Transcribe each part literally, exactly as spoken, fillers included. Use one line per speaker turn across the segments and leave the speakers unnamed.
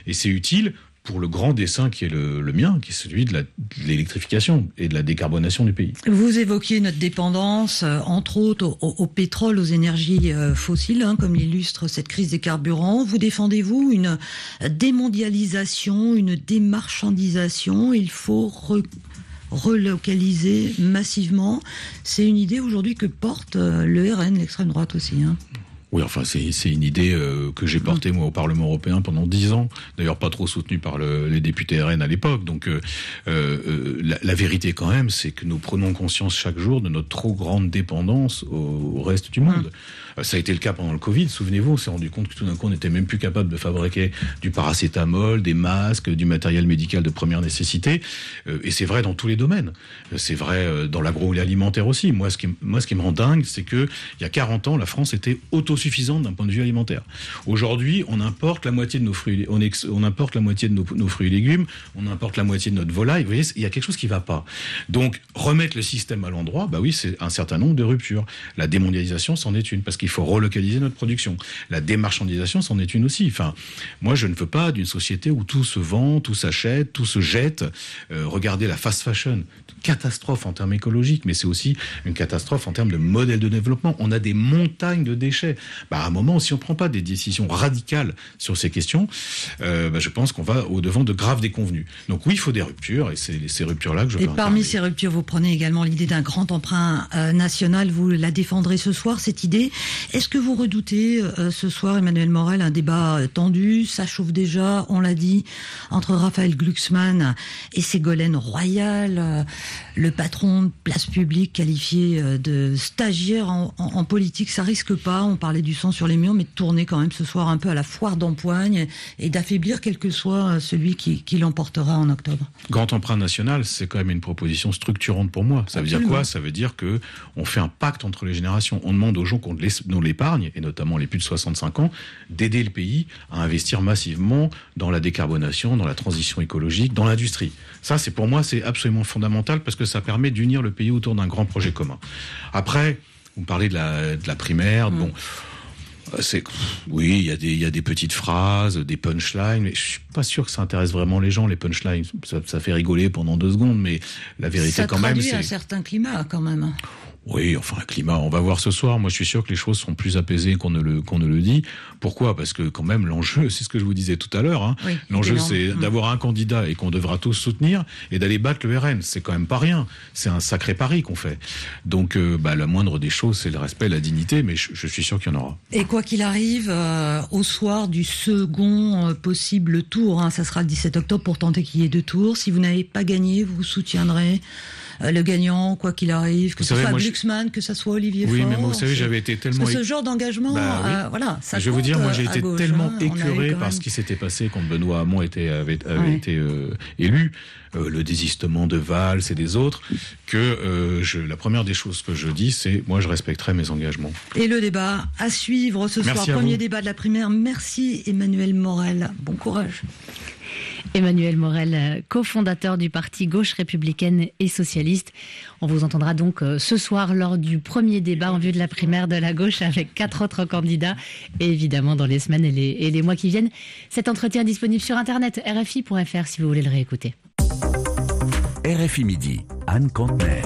Et c'est utile pour le grand dessein qui est le, le mien, qui est celui de, la, de l'électrification et de la décarbonation du pays.
Vous évoquiez notre dépendance, euh, entre autres, au, au, au pétrole, aux énergies euh, fossiles, hein, comme l'illustre cette crise des carburants. Vous défendez-vous une démondialisation, une démarchandisation? Il faut re- relocaliser massivement. C'est une idée aujourd'hui que porte euh, le R N, l'extrême droite aussi, hein.
Oui, enfin, c'est, c'est une idée euh, que j'ai portée, moi, au Parlement européen pendant dix ans. D'ailleurs, pas trop soutenue par le, les députés R N à l'époque. Donc, euh, euh, la, la vérité, quand même, c'est que nous prenons conscience chaque jour de notre trop grande dépendance au, au reste du monde. Mmh. Ça a été le cas pendant le Covid, souvenez-vous. On s'est rendu compte que tout d'un coup, on n'était même plus capable de fabriquer du paracétamol, des masques, du matériel médical de première nécessité. Euh, et c'est vrai dans tous les domaines. C'est vrai euh, dans l'agroalimentaire aussi. Moi, ce qui, moi, ce qui me rend dingue, c'est que il y a quarante ans, la France était autosuffisante suffisante d'un point de vue alimentaire. Aujourd'hui, on importe la moitié de nos fruits, on, ex, on importe la moitié de nos, nos fruits et légumes, on importe la moitié de notre volaille. Vous voyez, il y a quelque chose qui va pas. Donc, remettre le système à l'endroit, bah oui, c'est un certain nombre de ruptures. La démondialisation, c'en est une, parce qu'il faut relocaliser notre production. La démarchandisation, c'en est une aussi. Enfin, moi, je ne veux pas d'une société où tout se vend, tout s'achète, tout se jette. Euh, regardez la fast fashion. Catastrophe en termes écologiques, mais c'est aussi une catastrophe en termes de modèle de développement. On a des montagnes de déchets. Bah, à un moment, si on ne prend pas des décisions radicales sur ces questions, euh, bah, je pense qu'on va au-devant de graves déconvenues. Donc oui, il faut des ruptures, et c'est ces ruptures-là que je veux
Et
incarner.
Parmi ces ruptures, vous prenez également l'idée d'un grand emprunt euh, national. Vous la défendrez ce soir, cette idée. Est-ce que vous redoutez euh, ce soir, Emmanuel Morel, un débat euh, tendu? Ça chauffe déjà, on l'a dit, entre Raphaël Glucksmann et Ségolène Royal, euh, le patron de Place Publique qualifié euh, de stagiaire en, en, en politique. Ça risque pas, on parlait du sang sur les murs, mais de tourner quand même ce soir un peu à la foire d'empoigne et d'affaiblir quel que soit celui qui, qui l'emportera en octobre.
Grand emprunt national, c'est quand même une proposition structurante pour moi. Ça Absolument. veut dire quoi? Ça veut dire que on fait un pacte entre les générations. On demande aux gens qui ont de l'épargne, et notamment les plus de soixante-cinq ans, d'aider le pays à investir massivement dans la décarbonation, dans la transition écologique, dans l'industrie. Ça, c'est pour moi, c'est absolument fondamental parce que ça permet d'unir le pays autour d'un grand projet commun. Après, vous me parlez de la, de la primaire, mmh. bon... C'est, oui, il y a des, il y a des petites phrases, des punchlines, mais je suis pas sûr que ça intéresse vraiment les gens, les punchlines. Ça, ça fait rigoler pendant deux secondes, mais la vérité
ça
quand même, c'est...
Ça traduit un certain climat, quand même.
Oui, enfin, un climat, on va voir ce soir. Moi, je suis sûr que les choses sont plus apaisées qu'on ne le, qu'on ne le dit. Pourquoi? Parce que quand même, l'enjeu, c'est ce que je vous disais tout à l'heure, hein. Oui, l'enjeu, c'est mmh. d'avoir un candidat et qu'on devra tous soutenir et d'aller battre le R N. C'est quand même pas rien. C'est un sacré pari qu'on fait. Donc, euh, bah, la moindre des choses, c'est le respect, la dignité, mais je, je suis sûr qu'il y en aura.
Et quoi qu'il arrive, euh, au soir du second euh, possible tour, hein, ça sera le dix-sept octobre pour tenter qu'il y ait deux tours. Si vous n'avez pas gagné, vous soutiendrez le gagnant, quoi qu'il arrive, que vous ce savez, soit Glucksmann, je... que ce soit Olivier
oui,
Faure.
Oui, mais vous savez, j'avais été tellement...
Parce que ce genre d'engagement,
bah, oui.
euh, voilà, ça
je vais vous dire, moi, j'ai été
gauche,
tellement
hein,
écœuré par ce qui s'était passé quand Benoît Hamon était, avait, avait
ouais.
été euh, élu, euh, le désistement de Valls et des autres, que euh, je, la première des choses que je dis, c'est moi, je respecterai mes engagements.
Et le débat à suivre ce
Merci
soir, premier débat de la primaire. Merci Emmanuel Morel, bon courage.
Emmanuel Morel, cofondateur du parti Gauche républicaine et socialiste. On vous entendra donc ce soir lors du premier débat en vue de la primaire de la gauche avec quatre autres candidats et évidemment dans les semaines et les, et les mois qui viennent. Cet entretien est disponible sur internet r f i point f r si vous voulez le réécouter.
R F I Midi, Anne Kantner.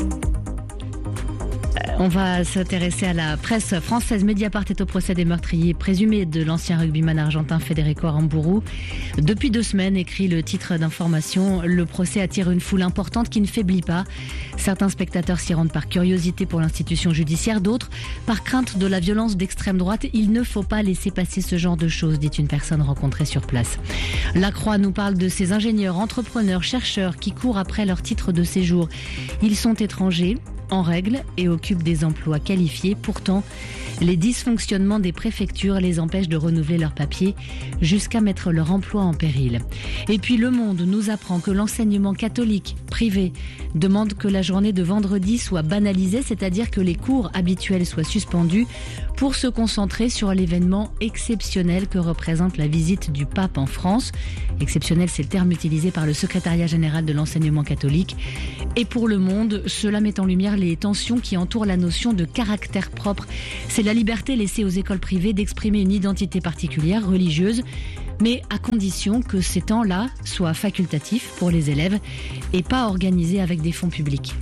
On va s'intéresser à la presse française. Mediapart est au procès des meurtriers présumés de l'ancien rugbyman argentin Federico Aramburu. Depuis deux semaines, écrit le titre d'information, le procès attire une foule importante qui ne faiblit pas. Certains spectateurs s'y rendent par curiosité pour l'institution judiciaire, d'autres par crainte de la violence d'extrême droite. Il ne faut pas laisser passer ce genre de choses, dit une personne rencontrée sur place. La Croix nous parle de ces ingénieurs, entrepreneurs, chercheurs qui courent après leur titre de séjour. Ils sont étrangers, en règle et occupent des emplois qualifiés. Pourtant, les dysfonctionnements des préfectures les empêchent de renouveler leurs papiers jusqu'à mettre leur emploi en péril. Et puis Le Monde nous apprend que l'enseignement catholique privé demande que la journée de vendredi soit banalisée, c'est-à-dire que les cours habituels soient suspendus pour se concentrer sur l'événement exceptionnel que représente la visite du pape en France. Exceptionnel, c'est le terme utilisé par le secrétariat général de l'enseignement catholique. Et pour Le Monde, cela met en lumière les tensions qui entourent la notion de caractère propre. C'est la liberté laissée aux écoles privées d'exprimer une identité particulière, religieuse, mais à condition que ces temps-là soient facultatifs pour les élèves et pas organisés avec des fonds publics.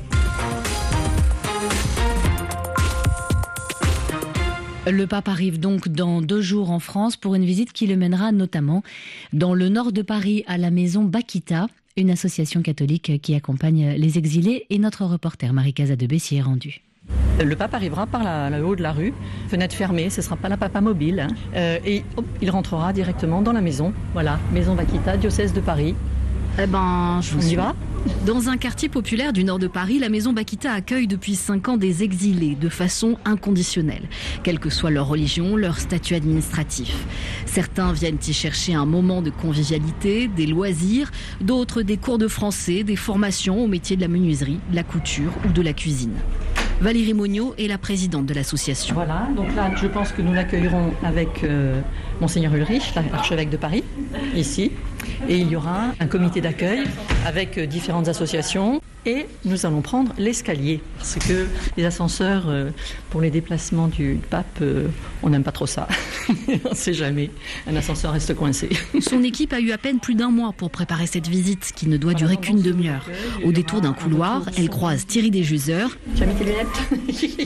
Le pape arrive donc dans deux jours en France pour une visite qui le mènera notamment dans le nord de Paris à la maison Bakita, une association catholique qui accompagne les exilés, et notre reporter Marie Casadebé s'y est rendue.
Le pape arrivera par la, le haut de la rue, fenêtre fermée, ce ne sera pas la papa mobile, hein, euh, et hop, il rentrera directement dans la maison. Voilà, maison Bakita, diocèse de Paris.
Eh ben, je
On y va ?
Dans un quartier populaire du nord de Paris, la maison Bakita accueille depuis cinq ans des exilés de façon inconditionnelle, quelle que soit leur religion, leur statut administratif. Certains viennent y chercher un moment de convivialité, des loisirs, d'autres des cours de français, des formations au métier de la menuiserie, de la couture ou de la cuisine. Valérie Monniot est la présidente de l'association.
Voilà, donc là, je pense que nous l'accueillerons avec euh, Monseigneur Ulrich, l'archevêque de Paris, ici. Et il y aura un comité d'accueil avec euh, différentes associations. Et nous allons prendre l'escalier. Parce que les ascenseurs, euh, pour les déplacements du pape, euh, on n'aime pas trop ça. On ne sait jamais. Un ascenseur reste coincé.
Son équipe a eu à peine plus d'un mois pour préparer cette visite, qui ne doit durer qu'une demi-heure. Au détour d'un couloir, elle croise Thierry Desjuseurs.
Tu as mis tes lunettes ?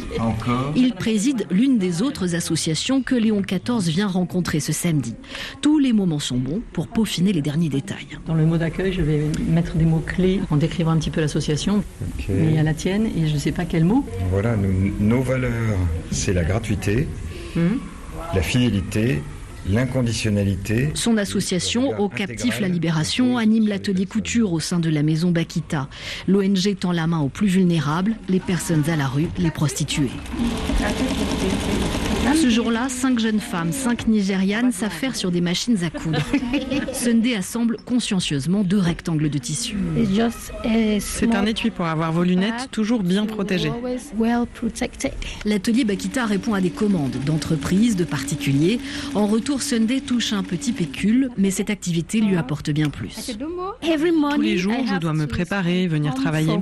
Encore.
Il préside l'une des autres associations que Léon quatorze vient rencontrer ce samedi. Tous les moments sont bons pour peaufiner les derniers détails.
Dans le mot d'accueil, je vais mettre des mots-clés en décrivant un petit peu l'association.
Okay.
Mais il y a la tienne et je ne sais pas quel mot.
Voilà, nous, nos valeurs, c'est la gratuité, hum. la fidélité, l'inconditionnalité.
Son association, Au Captif la Libération, anime l'atelier couture au sein de la maison Bakita. L'O N G tend la main aux plus vulnérables, les personnes à la rue, les prostituées. Ce jour-là, cinq jeunes femmes, cinq Nigérianes, s'affairent sur des machines à coudre. Sunday assemble consciencieusement deux rectangles de tissu.
C'est un étui pour avoir vos lunettes toujours bien protégées.
L'atelier Bakita répond à des commandes d'entreprises, de particuliers. En retour, Sunday touche un petit pécule, mais cette activité lui apporte bien plus.
Tous les jours, je dois me préparer, venir travailler.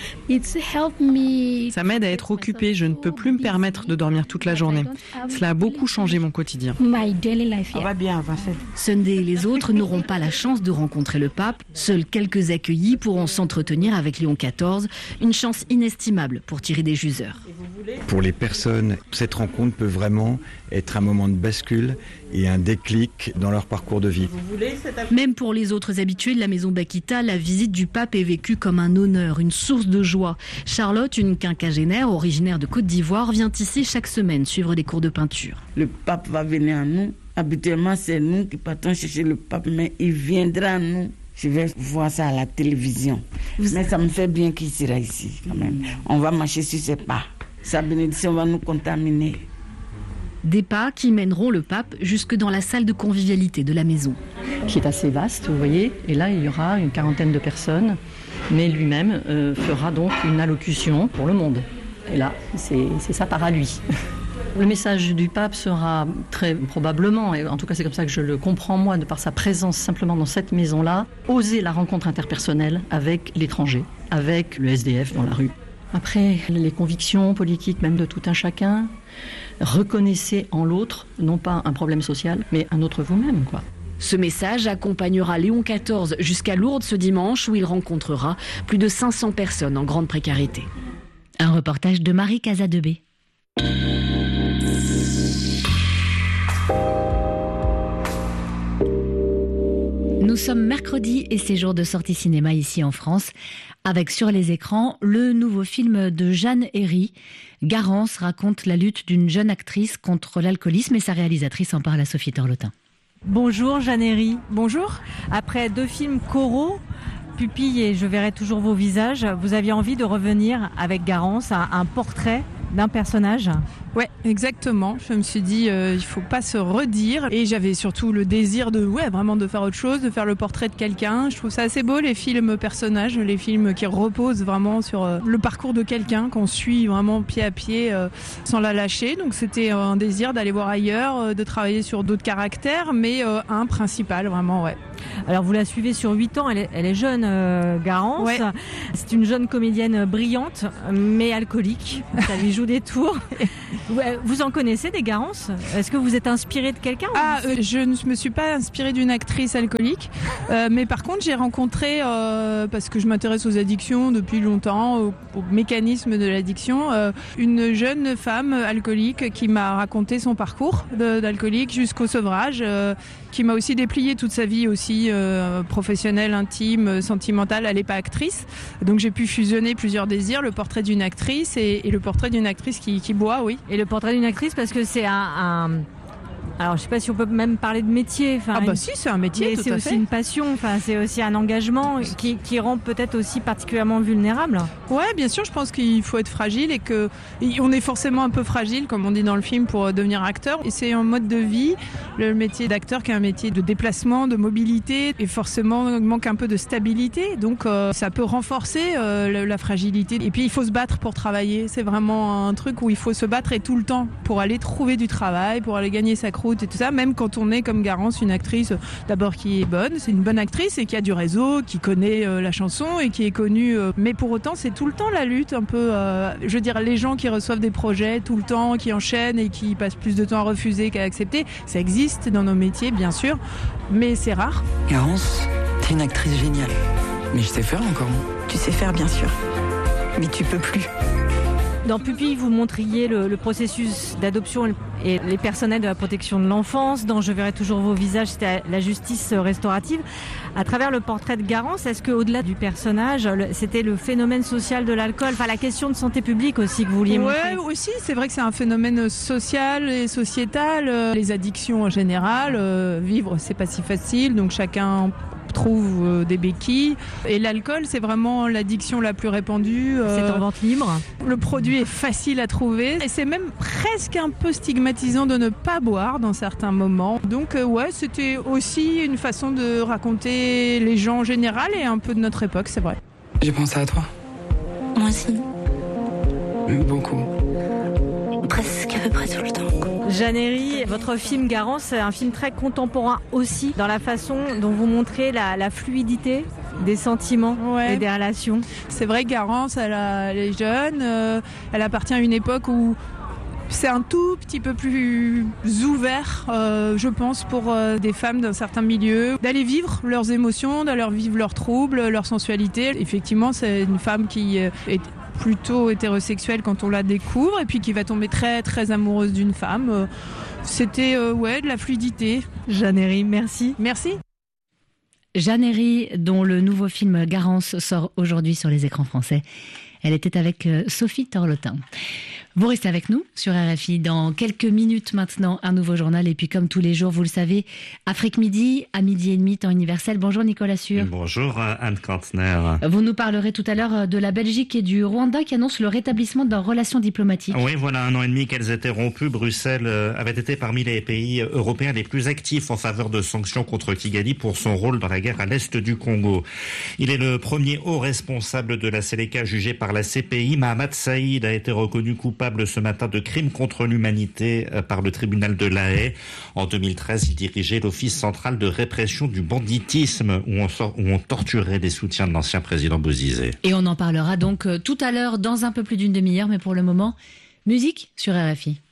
Ça m'aide à être occupée, je ne peux plus me permettre de dormir toute la journée. Cela a beaucoup changé mon quotidien.
On va bien avancer.
Sunday et les autres n'auront pas la chance de rencontrer le pape. Seuls quelques accueillis pourront s'entretenir avec Léon quatorze. Une chance inestimable pour Thierry Desjuseurs.
Pour les personnes, cette rencontre peut vraiment être un moment de bascule et un déclic dans leur parcours de vie.
Même pour les autres habitués de la maison Bakita, la visite du pape est vécue comme un honneur, une source de joie. Charlotte, une quinquagénaire originaire de Côte d'Ivoire, vient ici chaque semaine suivre des cours de peinture.
Le pape va venir à nous. Habituellement, c'est nous qui partons chercher le pape, mais il viendra à nous. Je vais voir ça à la télévision. Vous... Mais ça me fait bien qu'il sera ici, quand même. On va marcher sur ses pas. Sa bénédiction va nous contaminer.
Des pas qui mèneront le pape jusque dans la salle de convivialité de la maison.
Qui est assez vaste, vous voyez. Et là, il y aura une quarantaine de personnes. Mais lui-même euh, fera donc une allocution pour le monde. Et là, c'est, c'est ça part à lui. Le message du pape sera très probablement, et en tout cas c'est comme ça que je le comprends moi, de par sa présence simplement dans cette maison-là, oser la rencontre interpersonnelle avec l'étranger, avec le S D F dans la rue. Après, les convictions politiques même de tout un chacun, reconnaissez en l'autre, non pas un problème social, mais un autre vous-même, quoi.
Ce message accompagnera Léon quatorze jusqu'à Lourdes ce dimanche où il rencontrera plus de cinq cents personnes en grande précarité. Un reportage de Marie Casadebé. Nous sommes mercredi et c'est jour de sortie cinéma ici en France, avec sur les écrans le nouveau film de Jeanne Herry. Garance raconte la lutte d'une jeune actrice contre l'alcoolisme et sa réalisatrice en parle à Sophie Torlotin.
Bonjour Jeanne Herry. Bonjour. Après deux films choraux, Pupille et Je verrai toujours vos visages, vous aviez envie de revenir avec Garance à un portrait d'un personnage ?
Ouais, exactement. Je me suis dit, euh, il faut pas se redire. Et j'avais surtout le désir de, ouais, vraiment de faire autre chose, de faire le portrait de quelqu'un. Je trouve ça assez beau, les films personnages, les films qui reposent vraiment sur euh, le parcours de quelqu'un, qu'on suit vraiment pied à pied, euh, sans la lâcher. Donc c'était un désir d'aller voir ailleurs, euh, de travailler sur d'autres caractères, mais euh, un principal, vraiment, ouais.
Alors vous la suivez sur huit ans, elle est, elle est jeune, euh, Garance. Ouais. C'est une jeune comédienne brillante, mais alcoolique. Ça lui joue des tours. vous en connaissez des Garance ? Est-ce que vous êtes inspiré de quelqu'un ?
Ah, euh, je ne me suis pas inspirée d'une actrice alcoolique, euh, mais par contre j'ai rencontré, euh, parce que je m'intéresse aux addictions depuis longtemps, au, au mécanisme de l'addiction, euh, une jeune femme alcoolique qui m'a raconté son parcours de, d'alcoolique jusqu'au sevrage, euh, qui m'a aussi déplié toute sa vie aussi euh, professionnelle, intime, sentimentale. Elle n'est pas actrice, donc j'ai pu fusionner plusieurs désirs, le portrait d'une actrice et, et le portrait d'une actrice qui, qui boit, oui.
Et le portrait d'une actrice parce que c'est un... un... Alors, je sais pas si on peut même parler de métier. Enfin,
ah bah si, c'est un métier,
mais
tout
c'est
à
aussi
fait.
une passion. Enfin, c'est aussi un engagement qui, qui rend peut-être aussi particulièrement vulnérable.
Ouais, bien sûr. Je pense qu'il faut être fragile et que on est forcément un peu fragile, comme on dit dans le film, pour devenir acteur. Et c'est un mode de vie, le métier d'acteur, qui est un métier de déplacement, de mobilité, et forcément manque un peu de stabilité. Donc, euh, ça peut renforcer euh, la fragilité. Et puis, il faut se battre pour travailler. C'est vraiment un truc où il faut se battre et tout le temps pour aller trouver du travail, pour aller gagner sa croûte et tout ça, même quand on est comme Garance, une actrice d'abord qui est bonne, c'est une bonne actrice et qui a du réseau, qui connaît euh, la chanson et qui est connue, euh, mais pour autant c'est tout le temps la lutte un peu, euh, je veux dire les gens qui reçoivent des projets tout le temps, qui enchaînent et qui passent plus de temps à refuser qu'à accepter, ça existe dans nos métiers bien sûr, mais c'est rare.
Garance, t'es une actrice géniale, mais je sais faire encore.
Tu sais faire bien sûr, mais tu peux plus.
Dans Pupille, vous montriez le, le processus d'adoption et les personnels de la protection de l'enfance. Dans Je verrai toujours vos visages, c'était la justice restaurative. À travers le portrait de Garance, est-ce qu'au-delà du personnage, c'était le phénomène social de l'alcool, enfin la question de santé publique aussi que vous vouliez montrer ?
Ouais, aussi, c'est vrai que c'est un phénomène social et sociétal. Les addictions en général, euh, vivre, c'est pas si facile, donc chacun trouve euh, des béquilles. Et l'alcool, c'est vraiment l'addiction la plus répandue.
Euh, c'est en vente libre.
Le produit est facile à trouver et c'est même presque un peu stigmatisant de ne pas boire dans certains moments. Donc euh, ouais, c'était aussi une façon de raconter les gens en général et un peu de notre époque, c'est vrai.
J'ai pensé à toi.
Moi aussi.
Beaucoup.
Presque à peu près tout le temps.
Jeanne Herry, votre film Garance, c'est un film très contemporain aussi, dans la façon dont vous montrez la, la fluidité des sentiments ouais. et des relations.
C'est vrai que Garance, elle, a, elle est jeune, euh, elle appartient à une époque où c'est un tout petit peu plus ouvert, euh, je pense, pour euh, des femmes d'un certain milieu, d'aller vivre leurs émotions, d'aller vivre leurs troubles, leur sensualité. Effectivement, c'est une femme qui est plutôt hétérosexuelle quand on la découvre et puis qui va tomber très très amoureuse d'une femme. C'était euh, ouais, de la fluidité.
Jeanne Herry, merci.
Merci.
Jeanne Herry, dont le nouveau film Garance sort aujourd'hui sur les écrans français. Elle était avec Sophie Torlotin. Vous restez avec nous sur R F I. Dans quelques minutes maintenant, un nouveau journal. Et puis comme tous les jours, vous le savez, Afrique Midi, à midi et demi, temps universel. Bonjour Nicolas Sûr.
Bonjour Anne Kantner.
Vous nous parlerez tout à l'heure de la Belgique et du Rwanda qui annoncent le rétablissement de leurs relations diplomatiques.
Oui, voilà un an et demi qu'elles étaient rompues. Bruxelles avait été parmi les pays européens les plus actifs en faveur de sanctions contre Kigali pour son rôle dans la guerre à l'est du Congo. Il est le premier haut responsable de la Séléka jugé par la C P I. Mahamat Saïd a été reconnu coupable ce matin de crimes contre l'humanité par le tribunal de La Haye. En deux mille treize, il dirigeait l'Office central de répression du banditisme où on, sort, où on torturait des soutiens de l'ancien président Bozizé.
Et on en parlera donc tout à l'heure dans un peu plus d'une demi-heure, mais pour le moment, musique sur R F I.